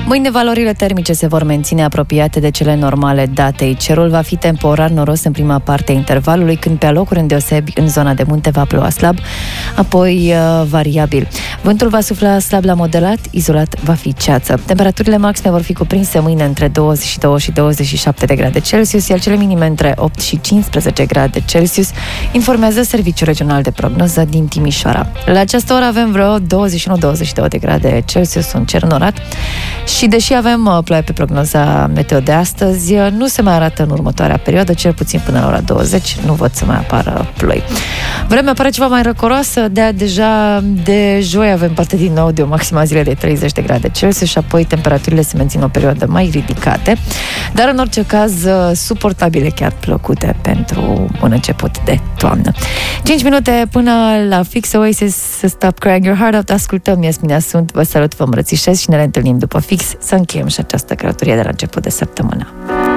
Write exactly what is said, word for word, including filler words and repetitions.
Mâine valorile termice se vor menține apropiate de cele normale datei. Cerul va fi temporar noros în prima parte a intervalului, când pe alocuri îndeosebi în zona de munte va ploua slab, apoi uh, variabil. Vântul va sufla slab la modelat, izolat va fi ceață. Temperaturile maxime vor fi cuprinse mâine între douăzeci și doi și douăzeci și șapte de grade Celsius, iar cele minime între opt și cincisprezece grade Celsius, informează Serviciul Regional de Prognoză din Timișoara. La această oră avem vreo douăzeci și unu douăzeci și doi de grade Celsius, un cer norat, și deși avem ploaie pe prognoza meteo de astăzi, nu se mai arată în următoarea perioadă, cel puțin până la ora douăzeci, nu văd să mai apară ploi. Vremea pare ceva mai răcoroasă, de deja de joi avem parte din nou de o maximă zile de treizeci de grade Celsius și apoi temperaturile se mențin o perioadă mai ridicate, dar în orice caz suportabile, chiar plăcute pentru un început de toamnă. cinci minute până la fix Oasis, Stop Crying Your Heart Out. Ascultăm Iasmina Sunt, vă salut, vă îmbrățișez și ne reîntâlnim după fix să încheiem și această călătorie de la început de săptămână.